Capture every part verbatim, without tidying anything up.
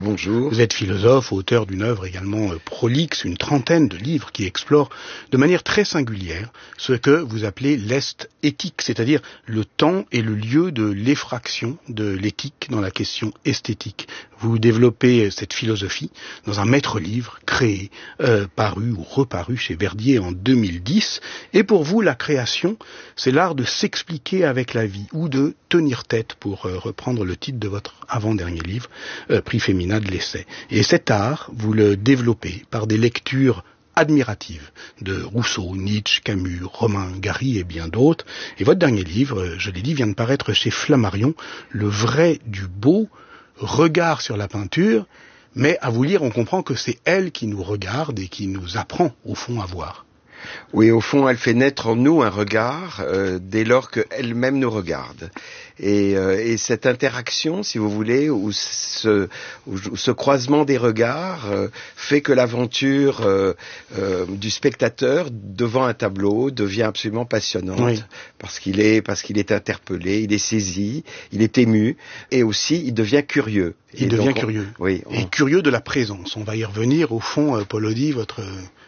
Bonjour. Vous êtes philosophe, auteur d'une œuvre également prolixe, une trentaine de livres qui explorent de manière très singulière ce que vous appelez l'est éthique, c'est-à-dire le temps et le lieu de l'effraction de l'éthique dans la question esthétique. Vous développez cette philosophie dans un maître-livre créé, euh, paru ou reparu chez Verdier en deux mille dix. Et pour vous, la création, c'est l'art de s'expliquer avec la vie ou de tenir tête, pour euh, reprendre le titre de votre avant-dernier livre, euh, Prix Femina de l'essai. Et cet art, vous le développez par des lectures admiratives de Rousseau, Nietzsche, Camus, Romain Gary et bien d'autres. Et votre dernier livre, je l'ai dit, vient de paraître chez Flammarion, Le vrai du beau, regard sur la peinture, mais à vous lire, on comprend que c'est elle qui nous regarde et qui nous apprend, au fond, à voir. Oui, au fond, elle fait naître en nous un regard euh, dès lors qu'elle-même nous regarde. Et, euh, et cette interaction, si vous voulez, ou ce, ou ce croisement des regards euh, fait que l'aventure euh, euh, du spectateur devant un tableau devient absolument passionnante, oui. parce qu'il est parce qu'il est interpellé, il est saisi, il est ému, et aussi il devient curieux. Il et devient donc, curieux. On, oui, on... Et curieux de la présence. On va y revenir. Au fond, euh, Paul Oddy, votre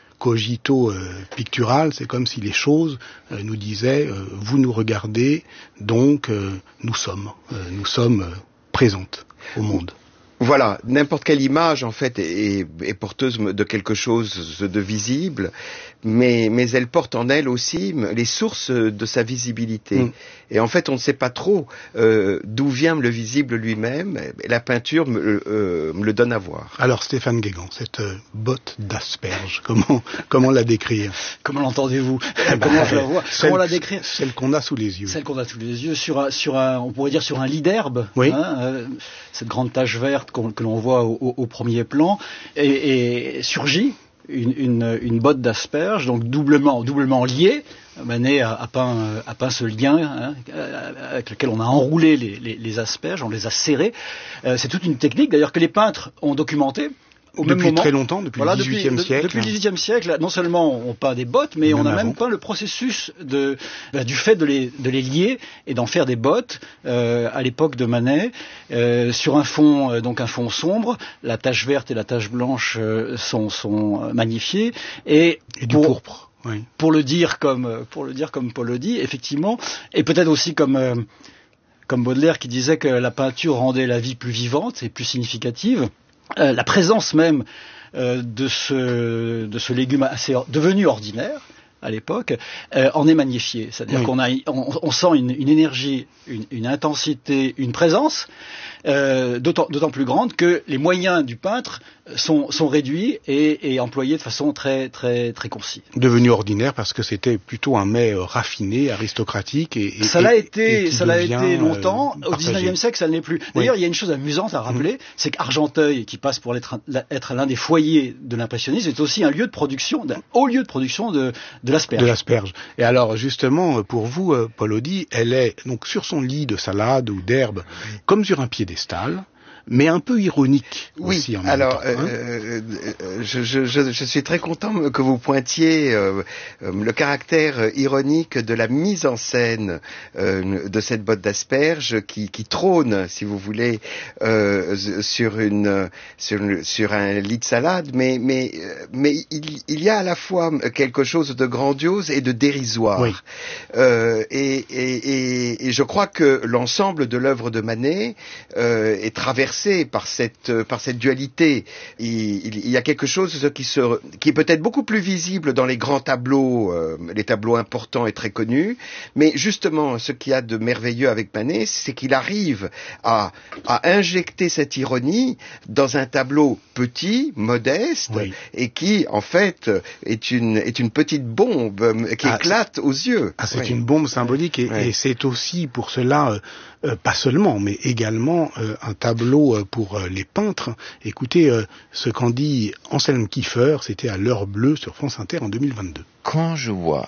cogito euh, pictural, c'est comme si les choses euh, nous disaient euh, vous nous regardez, donc euh, nous sommes, euh, nous sommes euh, présentes au monde. Voilà, n'importe quelle image en fait est, est porteuse de quelque chose de visible, mais, mais elle porte en elle aussi les sources de sa visibilité. Mm. Et en fait, on ne sait pas trop euh, d'où vient le visible lui-même. Et la peinture me, euh, me le donne à voir. Alors Stéphane Guégan, cette euh, botte d'asperge, comment comment la décrire? Comment l'entendez-vous? Comment je la vois? Celle, Comment la décrire? Celle qu'on a sous les yeux. Celle qu'on a sous les yeux, sur un, sur un, on pourrait dire sur un lit d'herbe. Oui. Hein, euh, cette grande tache verte qu'on, que l'on voit au, au, au premier plan, et, et surgit une, une, une botte d'asperges, donc doublement, doublement liée. Manet a, a, peint, a peint ce lien hein, avec lequel on a enroulé les, les, les asperges, on les a serrés. Euh, c'est toute une technique d'ailleurs que les peintres ont documentée. Au depuis même moment, très longtemps, depuis voilà, le dix-huitième depuis, siècle. Depuis le dix-huitième siècle, non seulement on peint des bottes, mais même on a avant. même peint le processus de, bah, du fait de les, de les lier et d'en faire des bottes euh, à l'époque de Manet, euh, sur un fond, euh, donc un fond sombre. La tache verte et la tache blanche euh, sont, sont magnifiées et, et du pour, pourpre. Oui. Pour le dire comme, pour le dire comme Paul Oddy, effectivement, et peut-être aussi comme euh, comme Baudelaire qui disait que la peinture rendait la vie plus vivante et plus significative. Euh, la présence même euh, de ce de ce légume assez or- devenu ordinaire à l'époque euh, en est magnifiée, c'est-à-dire oui. qu'on a on, on sent une, une énergie, une, une intensité, une présence euh, d'autant, d'autant plus grande que les moyens du peintre sont, sont réduits et, et employés de façon très très très concise. Devenu ordinaire parce que c'était plutôt un mets euh, raffiné, aristocratique et, et ça l'a et, été, et ça l'a été longtemps. Euh, Au dix-neuvième siècle, ça ne l'est plus. D'ailleurs, oui. il y a une chose amusante à rappeler, mmh. c'est qu'Argenteuil, qui passe pour être, être l'un des foyers de l'impressionnisme, est aussi un lieu de production, un haut lieu de production de, de l'asperge. De l'asperge. Et alors, justement, pour vous, Paul Oddy, elle est donc sur son lit de salade ou d'herbe, mmh. comme sur un piédestal, mais un peu ironique oui, aussi en même alors, temps. Hein euh, euh, je, je, je, je suis très content que vous pointiez euh, le caractère ironique de la mise en scène euh, de cette botte d'asperges qui, qui trône, si vous voulez, euh, sur une sur, sur un lit de salade, mais mais mais il, il y a à la fois quelque chose de grandiose et de dérisoire. Oui. Euh, et, et, et, et je crois que l'ensemble de l'œuvre de Manet euh, est traversé par cette par cette dualité. Il, il y a quelque chose qui se qui est peut-être beaucoup plus visible dans les grands tableaux, euh, les tableaux importants et très connus, mais justement ce qu'il y a de merveilleux avec Manet, c'est qu'il arrive à à injecter cette ironie dans un tableau petit, modeste, oui. et qui en fait est une est une petite bombe qui ah, éclate aux yeux. Ah, c'est oui. une bombe symbolique et, oui. et c'est aussi pour cela euh, euh, pas seulement mais également euh, un tableau pour les peintres. Écoutez euh, ce qu'en dit Anselme Kiefer, c'était à l'heure bleue sur France Inter en deux mille vingt-deux. Quand je vois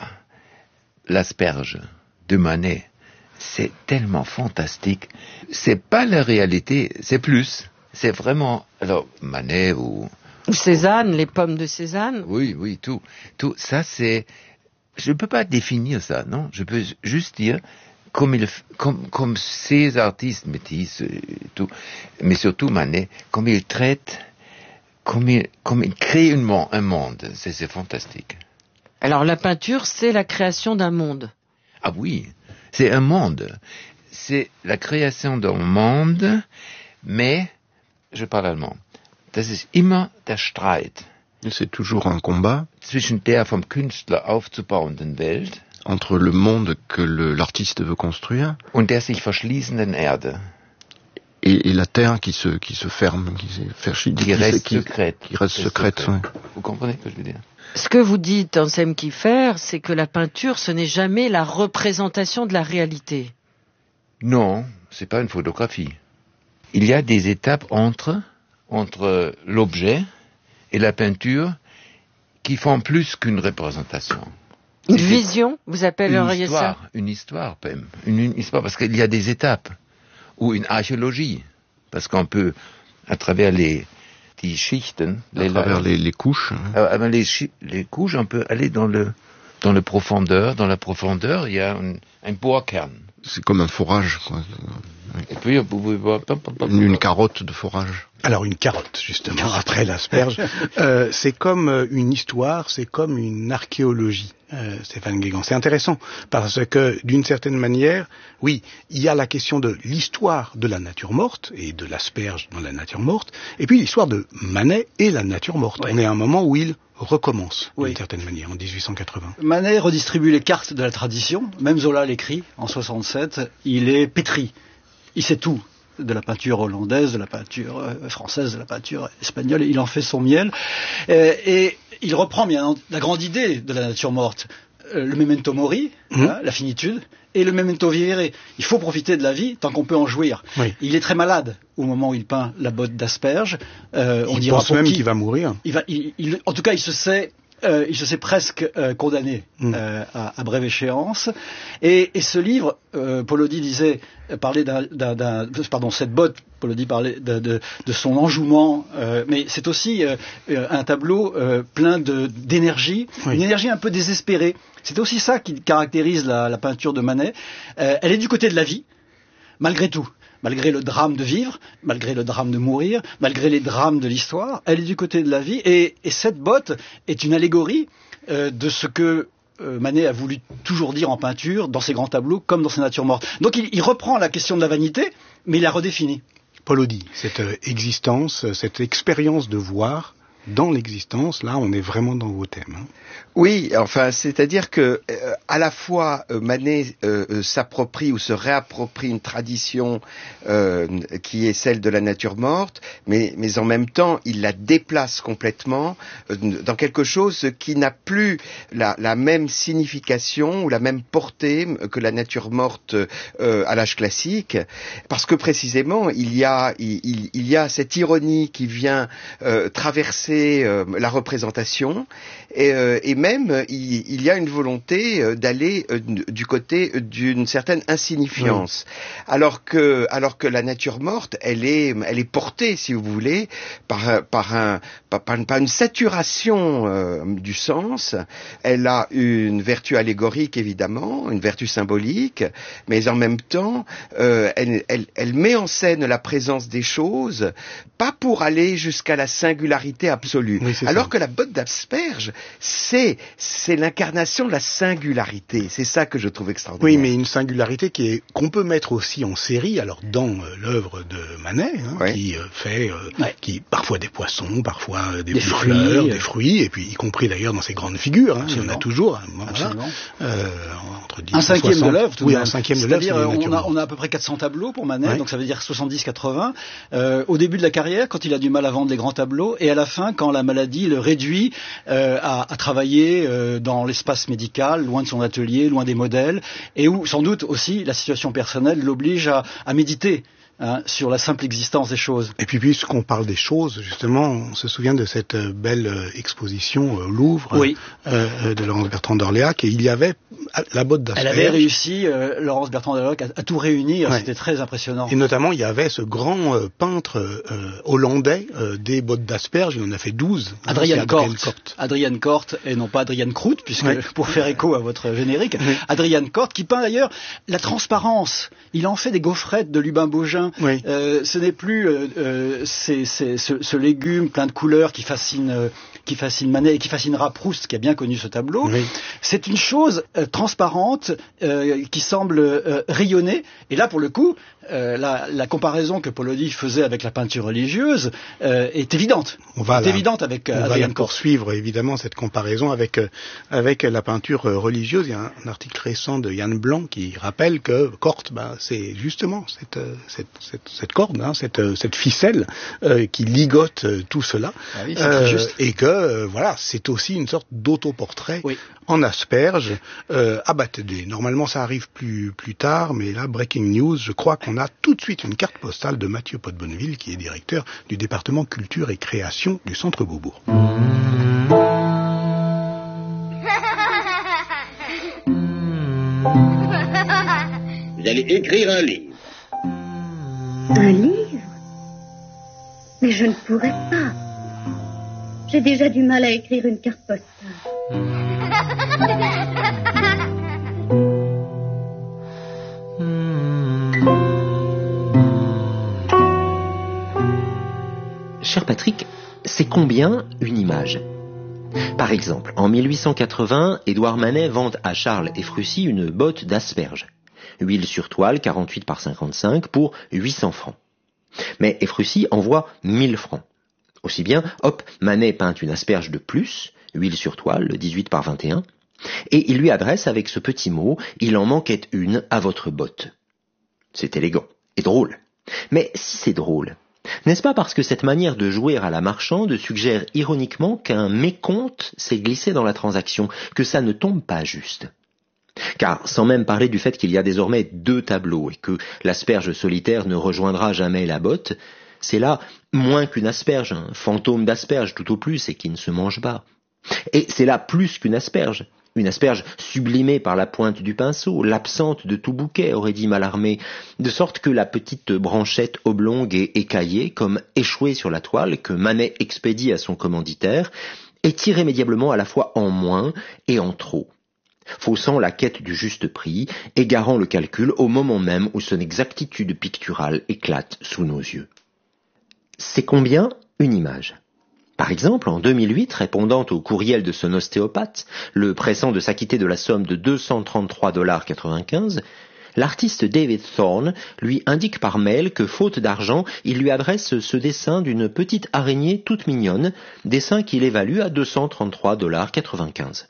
l'asperge de Manet, c'est tellement fantastique. C'est pas la réalité, c'est plus. C'est vraiment, alors, Manet ou... Ou Cézanne, les pommes de Cézanne. Oui, oui, tout. Tout ça, c'est... Je ne peux pas définir ça, non? Je peux juste dire comme, il, comme, comme ces artistes, Matisse, tout, mais surtout Manet, comme ils traitent, comme ils, comme ils créent une, un monde, c'est, c'est fantastique. Alors la peinture, c'est la création d'un monde. Ah oui, c'est un monde. C'est la création d'un monde, mais, je parle allemand, das ist immer der Streit. C'est toujours un combat zwischen der vom Künstler aufzubauenden Welt entre le monde que le, l'artiste veut construire und der sich verschließenden Erde. Et, et la terre qui se, qui se ferme, qui, se, qui, qui, qui reste qui, secrète. Qui reste secrète, secrète. Ouais. Vous comprenez ce que je veux dire? Ce que vous dites, Anselm Kiefer, c'est que la peinture, ce n'est jamais la représentation de la réalité. Non, c'est pas une photographie. Il y a des étapes entre, entre l'objet et la peinture qui font plus qu'une représentation. Une vision, vous appelleriez une histoire, ça? Une histoire, même. Une, une histoire, parce qu'il y a des étapes. Ou une archéologie. Parce qu'on peut, à travers les, die Schichten, à les, travers les, les couches, hein. euh, les, les couches, on peut aller dans le, dans le profondeur. Dans la profondeur, il y a un, un Bohrkern. C'est comme un forage, quoi. Et puis, une, une carotte de forage. Alors une carotte, justement, après l'asperge. euh, c'est comme une histoire, c'est comme une archéologie, euh, Stéphane Guégan. C'est intéressant, parce que, d'une certaine manière, oui, il y a la question de l'histoire de la nature morte, et de l'asperge dans la nature morte, et puis l'histoire de Manet et la nature morte. Oui. On est à un moment où il recommence, d'une oui. certaine manière, en dix-huit cent quatre-vingts. Manet redistribue les cartes de la tradition, même Zola l'écrit, en soixante-sept, il est pétri. Il sait tout de la peinture hollandaise, de la peinture euh, française, de la peinture espagnole, et il en fait son miel. Euh, et il reprend bien la grande idée de la nature morte, euh, le memento mori, mmh. hein, la finitude, et le memento vivere. Il faut profiter de la vie tant qu'on peut en jouir. Oui. Il est très malade au moment où il peint la botte d'asperge. Euh, on il pense même qu'il va mourir. Il va, il, il, en tout cas, il se sait... Euh, il se sait presque euh, condamné mm. euh, à, à brève échéance. Et, et ce livre, euh, Paulody disait, euh, parlait d'un, d'un, d'un, pardon, cette botte, Paulody parlait de, de, de son enjouement, euh, mais c'est aussi euh, un tableau euh, plein de, d'énergie, oui. une énergie un peu désespérée. C'est aussi ça qui caractérise la, la peinture de Manet. Euh, elle est du côté de la vie, malgré tout. Malgré le drame de vivre, malgré le drame de mourir, malgré les drames de l'histoire, elle est du côté de la vie. Et, et cette botte est une allégorie euh, de ce que euh, Manet a voulu toujours dire en peinture, dans ses grands tableaux, comme dans ses natures mortes. Donc il, il reprend la question de la vanité, mais il la redéfinit. Paulody, cette euh, existence, cette expérience de voir dans l'existence, là, on est vraiment dans vos thèmes. Hein. Oui, enfin, c'est-à-dire que euh, à la fois euh, Manet euh, euh, s'approprie ou se réapproprie une tradition euh, qui est celle de la nature morte, mais, mais en même temps, il la déplace complètement euh, dans quelque chose qui n'a plus la, la même signification ou la même portée que la nature morte euh, à l'âge classique, parce que précisément, il y a, il, il y a cette ironie qui vient euh, traverser euh, la représentation et, euh, et même il, il y a une volonté euh, d'aller euh, du côté d'une certaine insignifiance, oui. alors que alors que la nature morte, elle est elle est portée, si vous voulez, par par un par, par une saturation euh, du sens. Elle a une vertu allégorique évidemment, une vertu symbolique, mais en même temps, euh, elle, elle elle met en scène la présence des choses, pas pour aller jusqu'à la singularité absolue, oui, alors ça. Que la botte d'asperge, c'est c'est l'incarnation de la singularité. C'est ça que je trouve extraordinaire. Oui, mais une singularité qui est qu'on peut mettre aussi en série. Alors dans euh, l'œuvre de Manet, hein, ouais. qui euh, fait, euh, ouais. qui parfois des poissons, parfois euh, des, des fruits, fleurs, euh... des fruits, et puis y compris d'ailleurs dans ces grandes figures. Hein, il y en a toujours. Hein, voilà, euh, entre dix un cinquième soixante, de l'œuvre. Oui, un cinquième de l'œuvre. C'est-à-dire, on a, on a à peu près quatre cents tableaux pour Manet, ouais. donc ça veut dire soixante-dix quatre-vingts. Euh, au début de la carrière, quand il a du mal à vendre les grands tableaux, et à la fin, quand la maladie le réduit euh, à, à travailler euh, dans l'espace médical, loin de son atelier, loin des modèles, et où sans doute aussi la situation personnelle l'oblige à, à méditer hein, sur la simple existence des choses. Et puis puisqu'on parle des choses, justement, on se souvient de cette belle exposition au Louvre oui. euh, de Laurence Bertrand d'Orléac, et il y avait la botte d'asperge. Elle avait réussi, euh, Laurence Bertrand d'Orléac, à, à tout réunir, ouais. C'était très impressionnant. Et notamment, il y avait ce grand euh, peintre euh, hollandais euh, des bottes d'asperge, il en a fait douze. Adrian Kort. Adrian Kort, et non pas Adrian Kroot, puisque ouais. pour faire écho à votre générique, oui. Adrian Kort, qui peint d'ailleurs la transparence. Il en fait des gaufrettes de Lubin Bogin. Oui. Euh, ce n'est plus euh, euh, c'est, c'est, ce, ce légume plein de couleurs qui fascine, euh, qui fascine Manet et qui fascinera Proust, qui a bien connu ce tableau. Oui. C'est une chose euh, transparente euh, qui semble euh, rayonner. Et là, pour le coup, euh, la, la comparaison que Polodi faisait avec la peinture religieuse euh, est évidente. On va est la, évidente avec euh, on Adrian va poursuivre évidemment cette comparaison avec euh, avec la peinture religieuse. Il y a un, un article récent de Yann Blanc qui rappelle que Kort, ben, c'est justement cette cette cette, cette corde, hein, cette cette ficelle euh, qui ligote euh, tout cela, ah oui, euh, juste. Et que euh, voilà, c'est aussi une sorte d'autoportrait oui. en asperge euh, abattedé. Normalement, ça arrive plus plus tard, mais là, breaking news, je crois qu'on a tout de suite une carte postale de Mathieu Pot-Bonneville, qui est directeur du département culture et création du Centre Beaubourg. Vous allez écrire un livre. Un livre? Mais je ne pourrais pas. J'ai déjà du mal à écrire une carte postale. Cher Patrick, c'est combien une image ? Par exemple, en mille huit cent quatre-vingts, Édouard Manet vend à Charles Ephrussi une botte d'asperges. Huile sur toile, quarante-huit par cinquante-cinq, pour huit cents francs. Mais Ephrussi envoie mille francs. Aussi bien, hop, Manet peint une asperge de plus, huile sur toile, dix-huit par vingt et un, et il lui adresse avec ce petit mot « Il en manquait une à votre botte ». C'est élégant et drôle. Mais si c'est drôle, n'est-ce pas parce que cette manière de jouer à la marchande suggère ironiquement qu'un mécompte s'est glissé dans la transaction, que ça ne tombe pas juste ? Car, sans même parler du fait qu'il y a désormais deux tableaux et que l'asperge solitaire ne rejoindra jamais la botte, c'est là moins qu'une asperge, un fantôme d'asperge tout au plus et qui ne se mange pas. Et c'est là plus qu'une asperge, une asperge sublimée par la pointe du pinceau, l'absente de tout bouquet, aurait dit Mallarmé, de sorte que la petite branchette oblongue et écaillée, comme échouée sur la toile, que Manet expédie à son commanditaire, est irrémédiablement à la fois en moins et en trop, faussant la quête du juste prix, égarant le calcul au moment même où son exactitude picturale éclate sous nos yeux. C'est combien une image ? Par exemple, en deux mille huit, répondant au courriel de son ostéopathe, le pressant de s'acquitter de la somme de deux cent trente-trois dollars quatre-vingt-quinze, l'artiste David Thorne lui indique par mail que, faute d'argent, il lui adresse ce dessin d'une petite araignée toute mignonne, dessin qu'il évalue à deux cent trente-trois dollars quatre-vingt-quinze.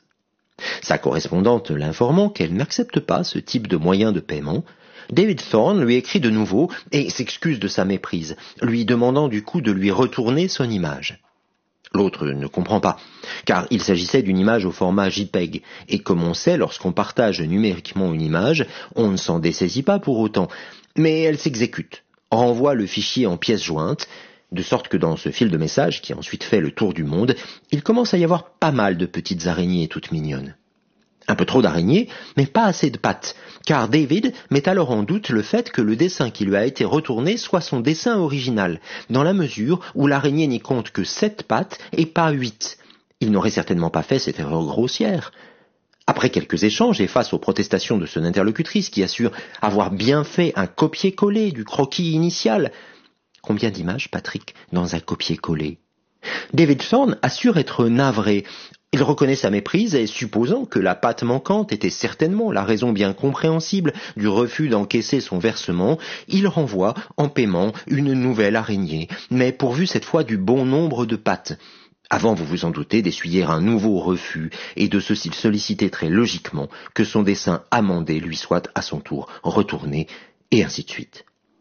Sa correspondante l'informant qu'elle n'accepte pas ce type de moyen de paiement, David Thorne lui écrit de nouveau et s'excuse de sa méprise, lui demandant du coup de lui retourner son image. L'autre ne comprend pas, car il s'agissait d'une image au format JPEG, et comme on sait, lorsqu'on partage numériquement une image, on ne s'en dessaisit pas pour autant, mais elle s'exécute, renvoie le fichier en pièces jointes, de sorte que dans ce fil de messages, qui ensuite fait le tour du monde, il commence à y avoir pas mal de petites araignées toutes mignonnes. Un peu trop d'araignées, mais pas assez de pattes, car David met alors en doute le fait que le dessin qui lui a été retourné soit son dessin original, dans la mesure où l'araignée n'y compte que sept pattes et pas huit. Il n'aurait certainement pas fait cette erreur grossière. Après quelques échanges et face aux protestations de son interlocutrice qui assure avoir bien fait un copier-coller du croquis initial, combien d'images, Patrick, dans un copier-coller ? David Thorne assure être navré. Il reconnaît sa méprise et, supposant que la patte manquante était certainement la raison bien compréhensible du refus d'encaisser son versement, il renvoie en paiement une nouvelle araignée, mais pourvue cette fois du bon nombre de pattes. Avant, vous vous en doutez, d'essuyer un nouveau refus et de se solliciter très logiquement que son dessin amendé lui soit à son tour retourné, et ainsi de suite.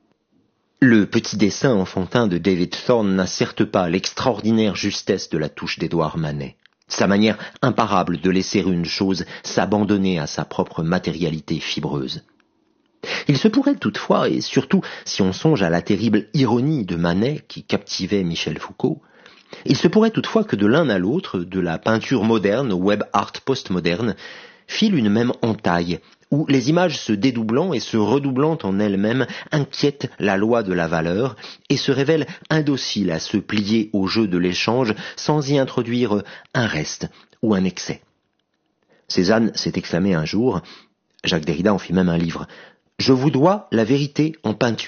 Le petit dessin enfantin de David Thorne n'a certes pas l'extraordinaire justesse de la touche d'Édouard Manet. Sa manière imparable de laisser une chose s'abandonner à sa propre matérialité fibreuse. Il se pourrait toutefois, et surtout si on songe à la terrible ironie de Manet qui captivait Michel Foucault, il se pourrait toutefois que de l'un à l'autre, de la peinture moderne au web art postmoderne, file une même entaille, où les images se dédoublant et se redoublant en elles-mêmes inquiètent la loi de la valeur et se révèlent indociles à se plier au jeu de l'échange sans y introduire un reste ou un excès. Cézanne s'est exclamé un jour, Jacques Derrida en fit même un livre, « Je vous dois la vérité en peinture ».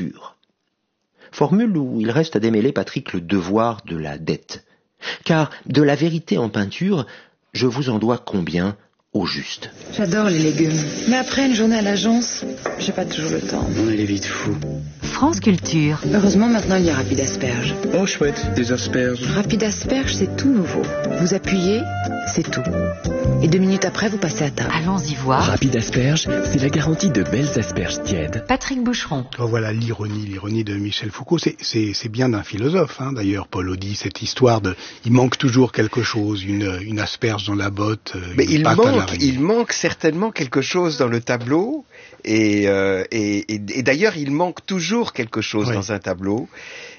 Formule où il reste à démêler, Patrick, le devoir de la dette. Car de la vérité en peinture, je vous en dois combien au juste. J'adore les légumes, mais après une journée à l'agence, j'ai pas toujours le temps. On est vite fou. France Culture. Heureusement, maintenant, il y a Rapide Asperge. Oh, chouette, des asperges. Rapide Asperge, c'est tout nouveau. Vous appuyez, c'est tout. Et deux minutes après, vous passez à table. Allons-y voir. Rapide Asperge, c'est la garantie de belles asperges tièdes. Patrick Boucheron. Oh, voilà l'ironie, l'ironie de Michel Foucault. C'est, c'est, c'est bien d'un philosophe, hein, d'ailleurs, Paul Audy, cette histoire de, il manque toujours quelque chose, une, une asperge dans la botte, Mais une il pâte à manque, l'araignée. il manque certainement quelque chose dans le tableau, et, euh, et, et, et d'ailleurs, il manque toujours quelque chose Oui. dans un tableau.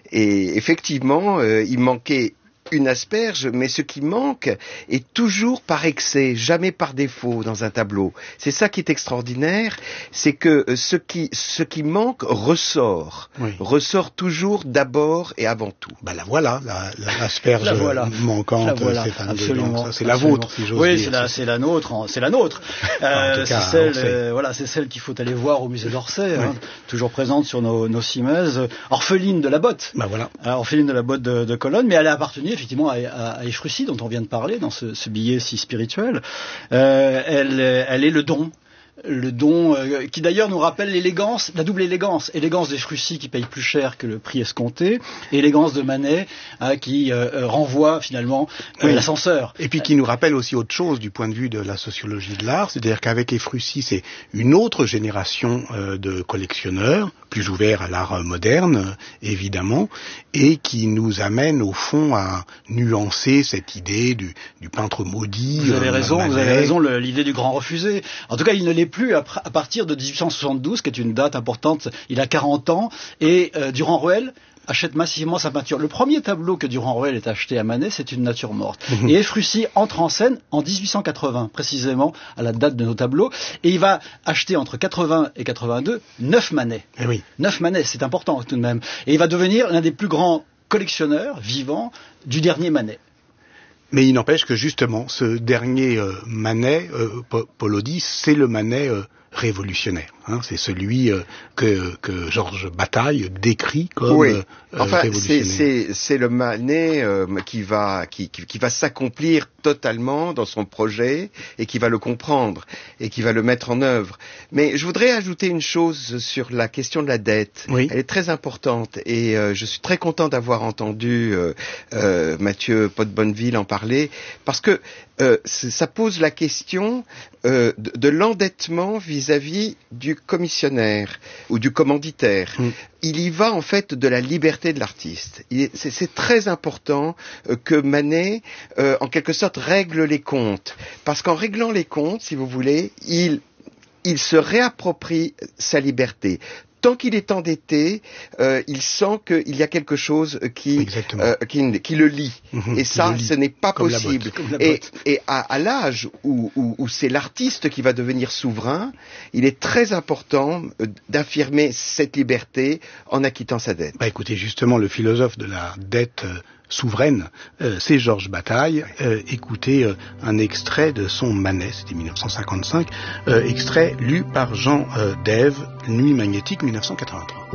Et effectivement, euh, il manquait une asperge, mais ce qui manque est toujours par excès, jamais par défaut dans un tableau. C'est ça qui est extraordinaire, c'est que ce qui, ce qui manque ressort, Oui. ressort toujours d'abord et avant tout. Bah la voilà, la, la, l'asperge La voilà. manquante, La voilà, Stéphane absolument, Dedans. Ça, c'est la absolument. vôtre, si j'ose oui, dire. c'est la, c'est la nôtre, en- c'est la nôtre. Euh, En tout cas, c'est celle, on sait. euh, voilà, c'est celle qu'il faut aller voir au musée d'Orsay, Oui. hein, toujours présente sur nos, nos cimaises, orpheline de la botte. Bah voilà. Alors, orpheline de la botte de, de Cologne, mais elle a appartenu effectivement à, à, à Ephrussi, dont on vient de parler dans ce, ce billet si spirituel. Euh, elle, elle est le don. Le don euh, qui d'ailleurs nous rappelle l'élégance, la double élégance, élégance d'Ephrussi qui paye plus cher que le prix escompté, et élégance de Manet hein, qui euh, renvoie finalement euh, Oui. l'ascenseur. Et puis qui nous rappelle aussi autre chose du point de vue de la sociologie de l'art, c'est-à-dire qu'avec Ephrussi, c'est une autre génération euh, de collectionneurs, plus ouverts à l'art moderne, euh, évidemment, et qui nous amène au fond à nuancer cette idée du, du peintre maudit. Vous avez euh, raison, Manet. vous avez raison, le- l'idée du grand refusé. En tout cas, il ne l'est plus à, à partir de dix-huit cent soixante-douze, qui est une date importante. Il a quarante ans, et euh, Durand-Ruel achète massivement sa peinture. Le premier tableau que Durand-Ruel est acheté à Manet, c'est une nature morte. Mmh. Et Ephrussi entre en scène en dix-huit cent quatre-vingts, précisément à la date de nos tableaux, et il va acheter entre quatre-vingts et quatre-vingt-deux neuf Manet. Eh oui. Neuf Manet, c'est important tout de même. Et il va devenir l'un des plus grands collectionneurs vivants du dernier Manet. Mais il n'empêche que justement, ce dernier euh, Manet, euh, Pa- Paul Audy, c'est le Manet euh, révolutionnaire. Hein, c'est celui euh, que, que Georges Bataille décrit comme Oui. euh, Enfin, c'est, révolutionnaire. c'est, c'est le Manet euh, qui va, qui, qui, qui va s'accomplir totalement dans son projet et qui va le comprendre et qui va le mettre en œuvre. Mais je voudrais ajouter une chose sur la question de la dette. Oui. Elle est très importante et euh, je suis très content d'avoir entendu euh, euh, Mathieu Pot-Bonneville en parler parce que euh, ça pose la question euh, de, de l'endettement vis-à-vis du commissionnaire ou du commanditaire. Mm. Il y va en fait de la liberté de l'artiste. Il est, c'est, c'est très important euh, que Manet, euh, en quelque sorte, règle les comptes. Parce qu'en réglant les comptes, si vous voulez, il, il se réapproprie sa liberté. Tant qu'il est endetté, euh, il sent qu'il y a quelque chose qui, euh, qui, qui le lie. Mmh, et ça, lie, ce n'est pas comme la possible. botte, comme la Et, botte. et à, à l'âge où, où, où c'est l'artiste qui va devenir souverain, il est très important euh, d'affirmer cette liberté en acquittant sa dette. Bah écoutez, justement, le philosophe de la dette euh, souveraine, euh, c'est Georges Bataille. Euh, écoutez euh, un extrait de son Manet, c'était mille neuf cent cinquante-cinq, euh, extrait lu par Jean euh, Dève, Nuit magnétique mille neuf cent quatre-vingt-trois.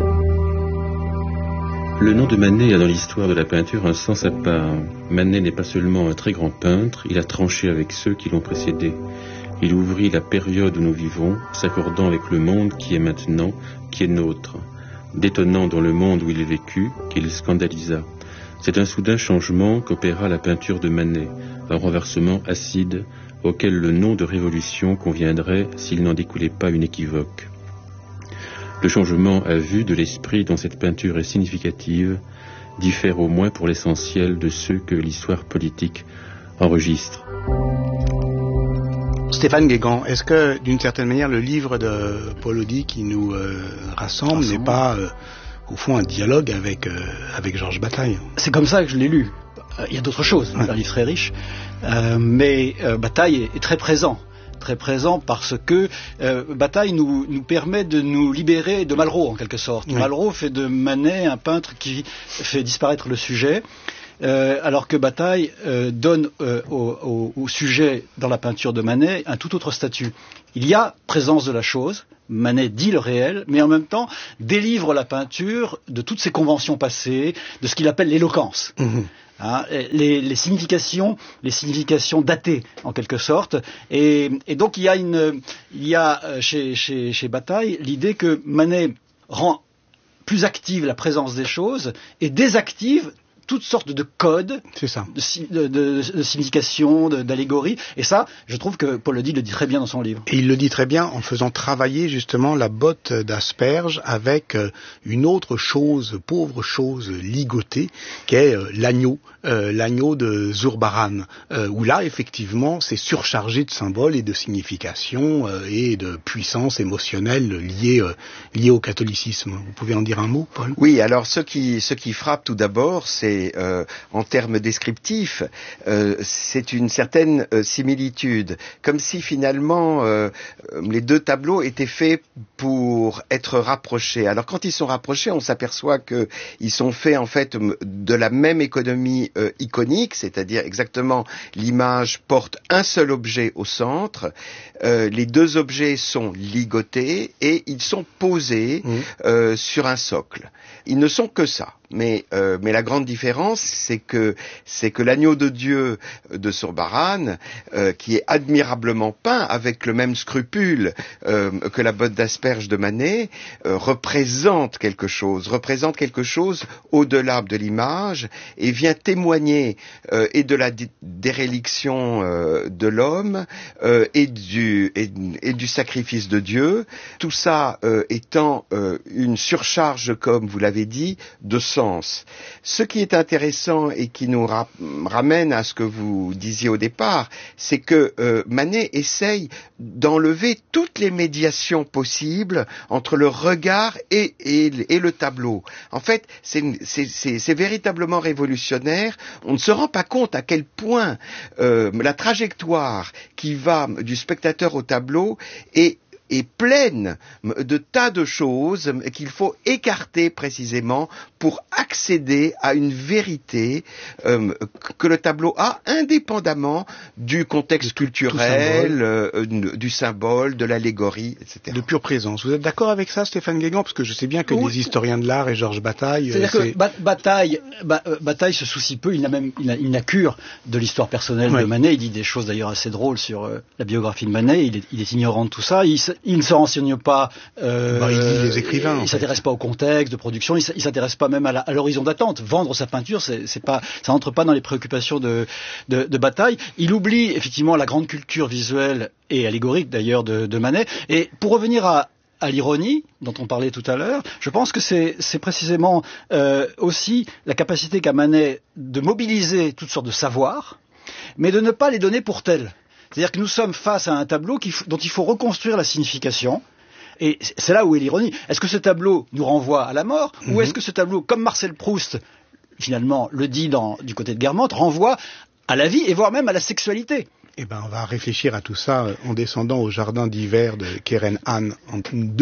Le nom de Manet a dans l'histoire de la peinture un sens à part. Manet n'est pas seulement un très grand peintre, il a tranché avec ceux qui l'ont précédé. Il ouvrit la période où nous vivons, s'accordant avec le monde qui est maintenant, qui est nôtre. Détonnant dans le monde où il est vécu, qu'il scandalisa. C'est un soudain changement qu'opéra la peinture de Manet, un renversement acide auquel le nom de révolution conviendrait s'il n'en découlait pas une équivoque. Le changement à vue de l'esprit dont cette peinture est significative diffère au moins pour l'essentiel de ceux que l'histoire politique enregistre. Stéphane Guégan, est-ce que d'une certaine manière le livre de Paul Audy qui nous euh, rassemble, rassemble n'est pas euh, au fond un dialogue avec, euh, avec Georges Bataille? C'est comme ça que je l'ai lu. Il euh, y a d'autres choses, ouais. C'est un livre très riche, euh, mais euh, Bataille est, est très présent. très présent parce que euh, Bataille nous, nous permet de nous libérer de Malraux en quelque sorte. Oui. Malraux fait de Manet un peintre qui fait disparaître le sujet, euh, alors que Bataille euh, donne euh, au, au, au sujet dans la peinture de Manet un tout autre statut. Il y a présence de la chose, Manet dit le réel, mais en même temps délivre la peinture de toutes ses conventions passées, de ce qu'il appelle l'éloquence. Mmh. Hein, les, les significations, les significations datées en quelque sorte, et, et donc il y a une, il y a chez, chez, chez Bataille l'idée que Manet rend plus active la présence des choses et désactive toutes sortes de codes, c'est ça. De, de, de, de signification, de, d'allégorie, et ça, je trouve que Paul Audy le dit très bien dans son livre. Et il le dit très bien en faisant travailler justement la botte d'asperge avec une autre chose, pauvre chose ligotée, qui est l'agneau, euh, l'agneau de Zurbaran, euh, où là, effectivement, c'est surchargé de symboles et de significations euh, et de puissance émotionnelle liée, euh, liée au catholicisme. Vous pouvez en dire un mot, Paul? Oui, alors ce qui, ce qui frappe tout d'abord, c'est Euh, en termes descriptifs, euh, c'est une certaine euh, similitude, comme si finalement euh, les deux tableaux étaient faits pour être rapprochés. Alors quand ils sont rapprochés, on s'aperçoit que ils sont faits en fait de la même économie euh, iconique, c'est-à-dire exactement l'image porte un seul objet au centre, euh, les deux objets sont ligotés et ils sont posés mmh. euh, sur un socle. Ils ne sont que ça. Mais, euh, mais la grande différence, c'est que, c'est que l'agneau de Dieu de Zurbaran, euh, qui est admirablement peint avec le même scrupule euh, que la botte d'asperge de Manet, euh, représente quelque chose, représente quelque chose au-delà de l'image et vient témoigner euh, et de la dé- déréliction euh, de l'homme euh, et, du, et, et du sacrifice de Dieu. Tout ça euh, étant euh, une surcharge, comme vous l'avez dit, de sang. Ce qui est intéressant et qui nous ra- ramène à ce que vous disiez au départ, c'est que euh, Manet essaye d'enlever toutes les médiations possibles entre le regard et, et, et le tableau. En fait, c'est, c'est, c'est, c'est véritablement révolutionnaire. On ne se rend pas compte à quel point euh, la trajectoire qui va du spectateur au tableau est est pleine de tas de choses qu'il faut écarter précisément pour accéder à une vérité euh, que le tableau a indépendamment du contexte culturel, symbole. Euh, du symbole, de l'allégorie, et cetera. De pure présence. Vous êtes d'accord avec ça, Stéphane Guégan? Parce que je sais bien que oui. Les historiens de l'art et Georges Bataille... C'est-à-dire c'est... que ba- Bataille, ba- Bataille se soucie peu, il n'a même il a, il n'a cure de l'histoire personnelle ouais. de Manet. Il dit des choses d'ailleurs assez drôles sur euh, la biographie de Manet. Il est, il est ignorant de tout ça. Il, il ne se renseigne pas... Euh, bah, il lit les écrivains. Il ne s'intéresse fait. pas au contexte de production. Il ne s'intéresse pas même à, la, à l'horizon d'attente. Vendre sa peinture, c'est, c'est pas, ça n'entre pas dans les préoccupations de, de, de Bataille. Il oublie effectivement la grande culture visuelle et allégorique d'ailleurs de, de Manet. Et pour revenir à à l'ironie dont on parlait tout à l'heure, je pense que c'est, c'est précisément euh, aussi la capacité qu'a Manet de mobiliser toutes sortes de savoirs, mais de ne pas les donner pour tels. C'est-à-dire que nous sommes face à un tableau qui, dont il faut reconstruire la signification, et c'est là où est l'ironie. Est-ce que ce tableau nous renvoie à la mort, mm-hmm. ou est-ce que ce tableau, comme Marcel Proust, finalement, le dit dans, du côté de Guermantes, renvoie à la vie et voire même à la sexualité? Eh ben, on va réfléchir à tout ça en descendant au jardin d'hiver de Keren Han en deux